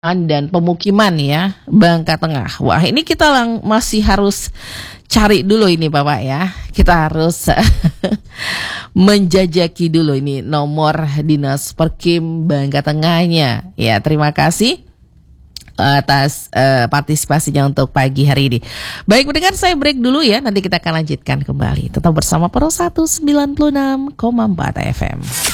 dan pemukiman ya, Bangka Tengah. Wah, ini kita masih harus cari dulu ini Bapak ya. Kita harus menjajaki dulu ini nomor dinas Perkim Bangka Tengahnya. Ya, terima kasih atas partisipasinya untuk pagi hari ini. Baik, mendengar saya break dulu ya. Nanti kita akan lanjutkan kembali. Tetap bersama Pro 196,4 FM.